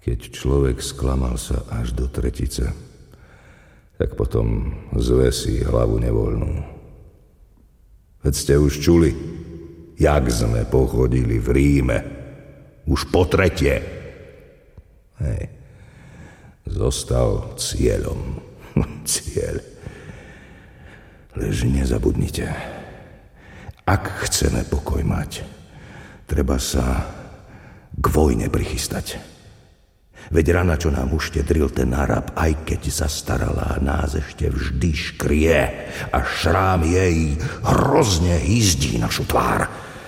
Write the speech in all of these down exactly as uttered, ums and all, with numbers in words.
Keď človek sklamal sa až do tretice, tak potom zvesí hlavu nevoľnú. Veď ste už čuli, jak sme pochodili v Ríme. Už po tretie. Hej. Zostal cieľom. Cieľ. Lež nezabudnite. Ak chceme pokoj mať, treba sa k vojne prichystať. Veď rana, čo nám uštedril ten Arab, aj keď sa starala, nás ešte vždy škrie a šrám jej hrozne hyzdí našu tvár.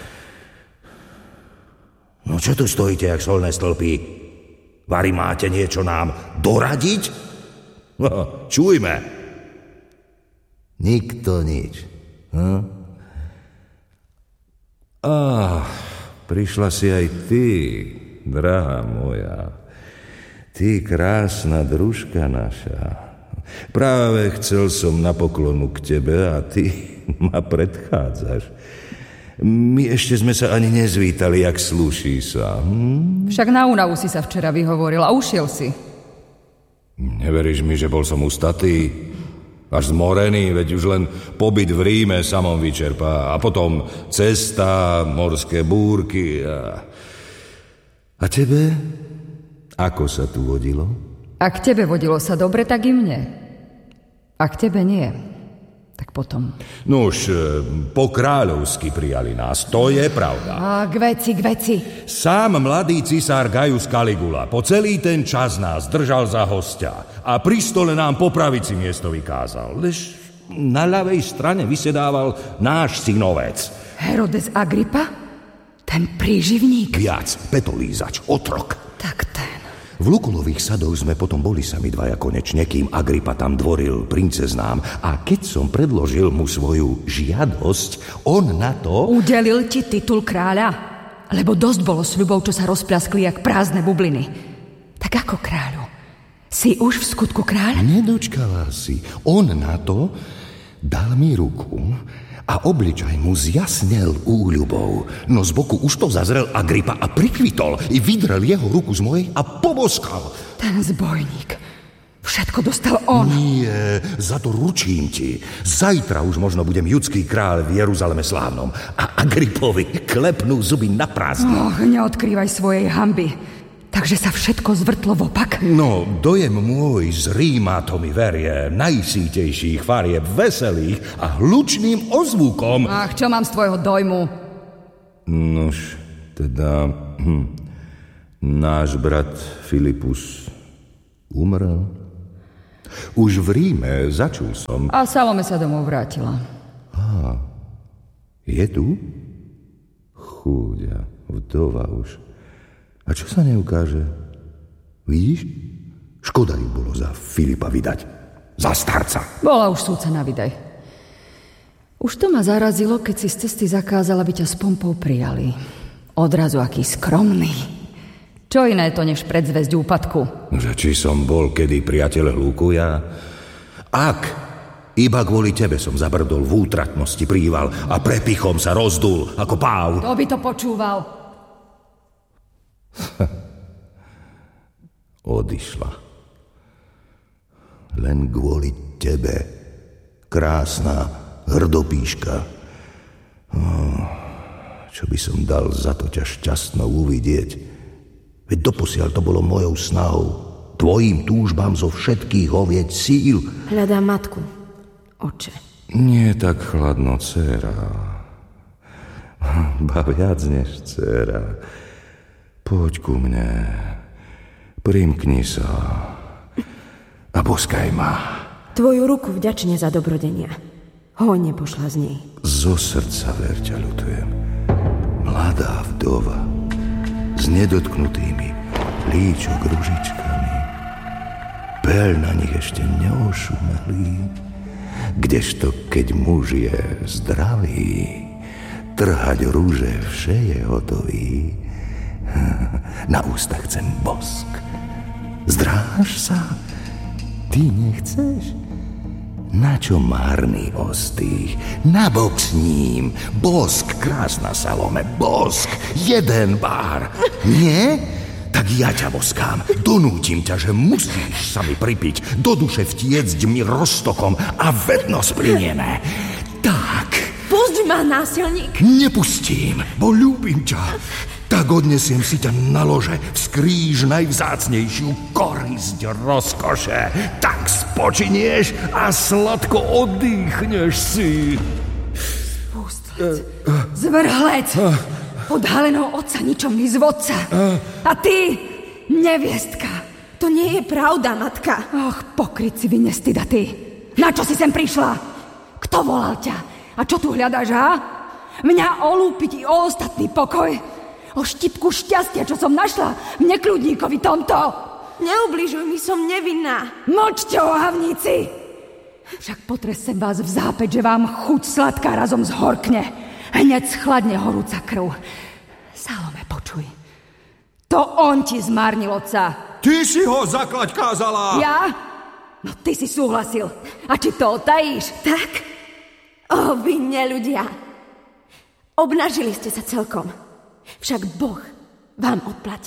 No čo tu stojíte, jak solné stĺpy? Vari máte niečo nám doradiť? No, čujme. Nikto nič. Hm? Ah, prišla si aj ty, drahá moja. Ty, krásna družka naša. Práve chcel som na poklonu k tebe a ty ma predchádzaš. My ešte sme sa ani nezvítali, jak slúší sa. Hm? Však na únavu si sa včera vyhovoril a ušiel si. Neveríš mi, že bol som ustatý? Až zmorený, veď už len pobyt v Ríme samom vyčerpá. A potom cesta, morské búrky. A, a tebe? Ako sa tu vodilo? Ak tebe vodilo sa dobre, tak i mne. Ak tebe nie, tak potom. Nuž, po kráľovsky prijali nás, to je pravda. A k veci, k veci. Sám mladý cisár Gaius Caligula po celý ten čas nás držal za hostia a pri stole nám po pravici miesto vykázal. Lež na ľavej strane vysedával náš synovec. Herodes Agrippa? Ten príživník? Viac, petolízač, otrok. Tak ten. V Lukulových sadoch sme potom boli sami dvaja konečne, kým Agrippa tam dvoril princeznám. A keď som predložil mu svoju žiadosť, on na to... Udelil ti titul kráľa? Lebo dosť bolo sľubov, čo sa rozpľaskli jak prázdne bubliny. Tak ako kráľu? Si už v skutku kráľ? Nedočkala si. On na to dal mi ruku a obličaj mu zjasnel úľubou. No z boku už to zazrel Agrippa a prikvitol i vydrel jeho ruku z mojej a poboskal. Ten zbojník. Všetko dostal on. Nie, za to ručím ti. Zajtra už možno budem judský kráľ v Jeruzaleme slávnom a Agrippovi klepnú zuby na prázdno. Och, neodkrývaj svojej hanby. Takže sa všetko zvrtlo vopak? No, dojem môj z Ríma, to mi verie, najsítejších farieb, veselých a hlučným ozvukom. Ach, čo mám z tvojho dojmu? Nož, teda, hm, náš brat Filipus umrel. Už v Ríme začul som. A Salome sa domov vrátila. Á, je tu? Chúďa, vdova už. A čo sa neukáže? Vidíš? Škoda ju bolo za Filipa vydať. Za starca. Bola už súca na vydaj. Už to ma zarazilo, keď si z cesty zakázala, aby ťa s pompou prijali. Odrazu aký skromný. Čo iné to, než predzvesť úpadku? Že či som bol kedy priateľ hľúku, ja... Ak iba kvôli tebe som zabrdol v útratnosti príval a prepichom sa rozdul ako páv. Kto by to počúval? Odišla. Len kvôli tebe, krásna hrdopíška. Oh, čo by som dal za to ťa šťastnou uvidieť? Veď doposiaľ to bolo mojou snahou, tvojím túžbám zo všetkých hovieť síl. Hľadám matku, oče. Nie tak chladno, dcéra. Ba viac než dcéra. Poď ku mne, primkni sa a boskaj ma. Tvoju ruku vďačne za dobrodenia. Hojne pošla z nej. Zo srdca ver ťa ľutujem. Mladá vdova s nedotknutými líčok ružičkami. Peľ na nich ešte neošumelý. Kdežto keď muž je zdravý, trhať rúže vše je hotový. Na ústa chcem bosk. Zdráš sa? Ty nechceš? Na čo márny ostých? Na bok s ním. Bosk, krásna Salome, bosk. Jeden bár. Nie? Tak ja ťa boskám. Donútim ťa, že musíš sa mi pripiť, do duše vtiecť mi roztokom a vedno splinieme. Tak. Pusť ma, násilník. Nepustím, bo ľúbim ťa. Tak odnesiem si ťa na lože, vzkríž najvzácnejšiu korisť rozkoše. Tak spočinieš a sladko oddychneš si. Pustlec, zvrhlec, odhalenou otca ničomný zvodca. A ty, neviestka. To nie je pravda, matka. Och, pokrytci vy nestida ty. Na čo si sem prišla? Kto volal ťa? A čo tu hľadáš, ha? Mňa olúpiť i o ostatný pokoj? O štipku šťastia, čo som našla v nekľudníkovi tomto. Neubližuj mi, som nevinná. Mlčte, ohavníci! Však potresem vás v zápäť, že vám chuť sladká razom zhorkne. Hneď schladne horúca krv. Salome, počuj. To on ti zmárnil otca. Ty si ho zaklať kázala. Ja? No ty si súhlasil. A či to otajíš? Tak? O, vy neľudia. Obnažili ste sa celkom. Však Boh vám odplatí.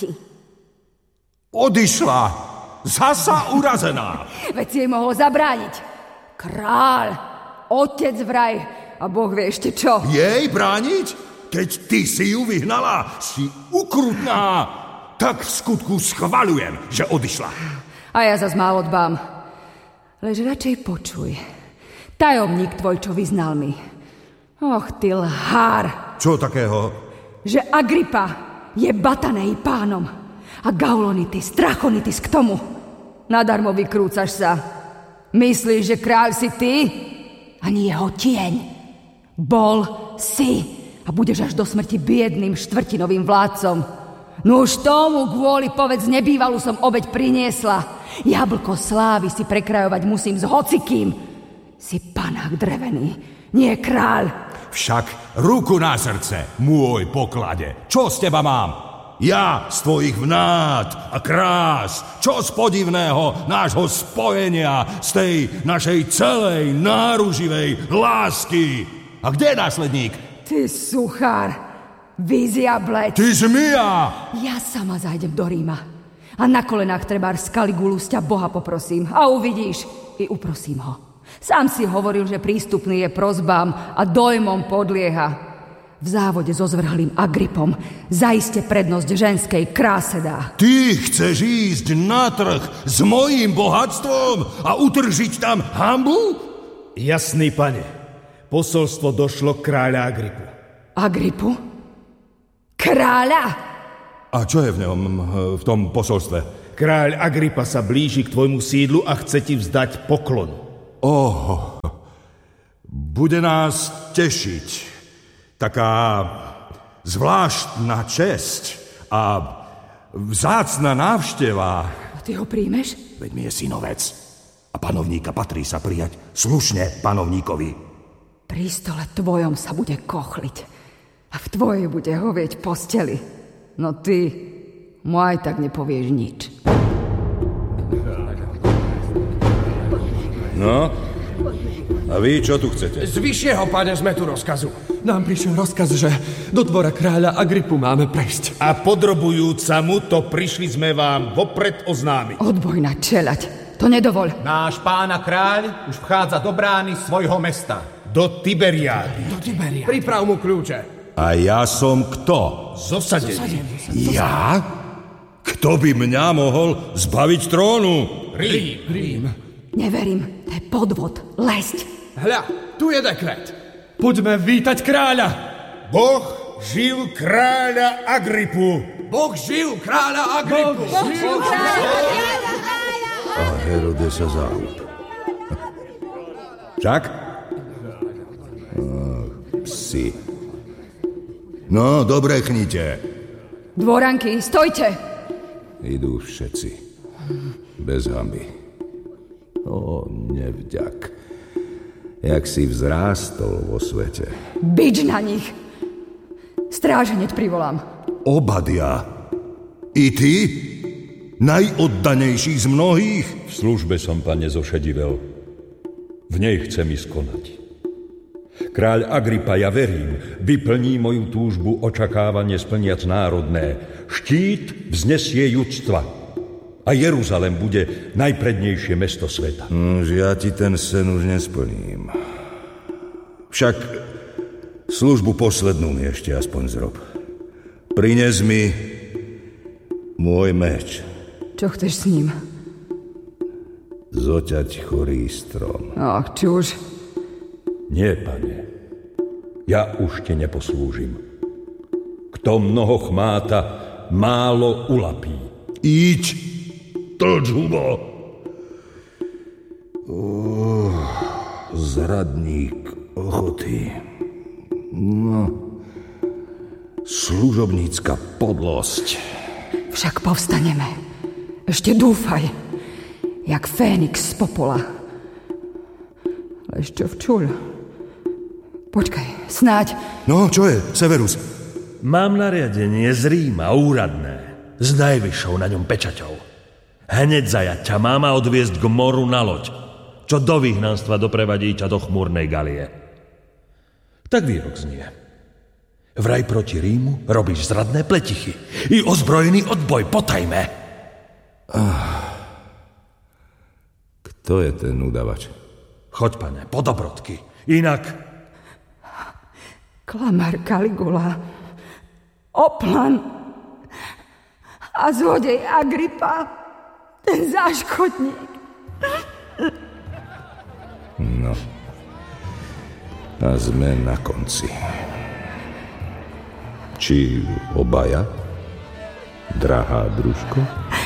Odišla. Zasa urazená. Veď si jej mohol zabrániť. Kráľ, otec vraj a Boh vie ešte čo. Jej brániť? Keď ty si ju vyhnala, si ukrutná. Tak v skutku schvaľujem, že odišla. A ja zas málo dbám. Lež radšej počuj. Tajomník tvoj, čo vyznal mi. Och, ty lhár. Čo takého? Že Agrippa je batanej pánom a Gaulonitis, Trachonitis k tomu. Nadarmo vykrúcaš sa. Myslíš, že kráľ si ty? Ani jeho tieň. Bol si a budeš až do smrti biedným štvrtinovým vládcom. No už tomu kvôli povedz nebývalú som obeť priniesla. Jablko slávy si prekrajovať musím s hocikým. Si panák drevený, nie kráľ. Však ruku na srdce, môj poklade. Čo z teba mám? Ja z tvojich vnád a krás. Čo z podivného nášho spojenia, z tej našej celej náruživej lásky. A kde je následník? Ty suchár, vízia bleď. Ty zmija! Ja sama zajdem do Ríma. A na kolenách trebár z Kaligulu ťa Boha poprosím. A uvidíš, i uprosím ho. Sám si hovoril, že prístupný je prosbám a dojmom podlieha. V závode so zvrhlým Agrippom zaiste prednosť ženskej kráse dá. Ty chceš ísť na trh s mojím bohatstvom a utržiť tam hanbu? Jasný, pane. Posolstvo došlo kráľa Agrippu. Agrippu? Kráľa? A čo je v ňom, v tom posolstve? Kráľ Agrippa sa blíži k tvojmu sídlu a chce ti vzdať poklon. Oh, bude nás tešiť taká zvláštna česť a vzácna návšteva. A ty ho príjmeš? Veď mi je synovec a panovníka patrí sa prijať slušne panovníkovi. Pri stole tvojom sa bude kochliť a v tvojej bude hovieť posteli. No ty mu aj tak nepovieš nič. No, a vy čo tu chcete? Z vyššieho, pane, sme tu rozkazu. Nám prišiel rozkaz, že do dvora kráľa Agrippu máme prejsť. A podrobujúca mu to prišli sme vám vopred oznámiť. Odbojná čeľať, to nedovoľ. Náš pána kráľ už vchádza do brány svojho mesta. Do Tiberiády. Do Tiberiády. Priprav mu kľúče. A ja som kto? Zosadený. Ja? Kto by mňa mohol zbaviť trónu? Rím. Rím. Neverím, to je podvod, lesť. Hľa, tu je dekret. Poďme vítať kráľa. Boh žil kráľa Agrippu. Boh žil kráľa Agrippu. Boh žil kráľa Agrippu. A Herode sa zahúb. Však? Ach, psi. No, dobre, chnite. Dvoranky, stojte. Idú všetci. Bez hanby. O, nevďak. Jak si vzrástol vo svete. Bič na nich. Stráž hneď privolám. Obadia. I ty? Najoddanejší z mnohých? V službe som, pane, zošedivel. V nej chcem ísť konať. Kráľ Agripa, ja verím, vyplní moju túžbu očakávanie splniac národné. Štít vznesie judstva. A Jeruzalem bude najprednejšie mesto sveta. Nož ja ti ten sen už nesplním. Však službu poslednú mi ešte aspoň zrob. Prines mi môj meč. Čo chceš s ním? Zoťať chorý strom. Ach, čuž. Nie, pane. Ja už ti neposlúžim. Kto mnoho chmáta, málo ulapí. Iď, tlč hubo. Oh, zradník ochoty. No, služobnícka podlosť. Však povstaneme. Ešte dúfaj. Jak Fénix z popola. Lež čo včuľ. Počkaj, snáď. No, čo je, Severus? Mám nariadenie z Ríma, úradné, s najvyššou na ňom pečaťou. Hneď zajať ťa mám a odviesť k moru na loď, čo do vyhnanstva doprevadí ťa do chmúrnej Galie. Tak výrok znie. Vraj proti Rímu robíš zradné pletichy i ozbrojený odboj, potajme. Ah, kto je ten udavač? Choď, pane, po dobrodky, inak... Klamár Kaligula, Oplan a zlodej Agripa, ten záškodník. No, a sme na konci. Či obaja, drahá družko?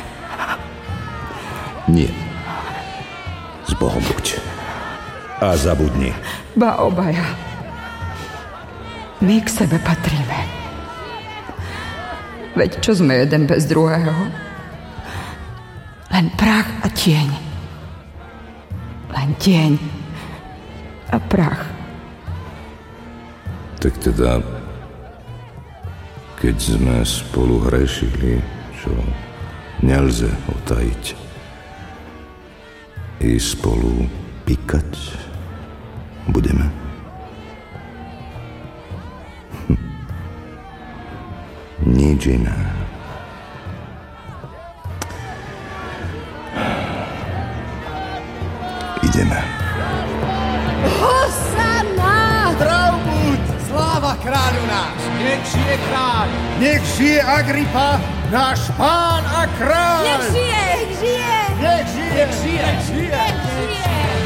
Nie. S Bohom buď. A zabudni. Ba obaja. My k sebe patríme. Veď čo sme jeden bez druhého? Len prach a tieň. Len tieň a prach. Tak teda, keď sme spolu hrešili, čo nelze otajiť, i spolu pikať budeme. Nič iné. Ideme. Hosanna! Zdrav buď! Sláva kráľu náš! Nech žije kráľ! Nech žije Agripa, náš pán a kráľ! Nech žije! Nech žije! Nech žije! Nech žije! Nech žije!